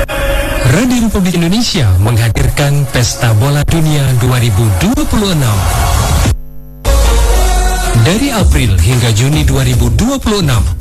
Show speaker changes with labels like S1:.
S1: Radio Republik Indonesia menghadirkan Pesta Bola Dunia 2026. Dari April hingga Juni 2026,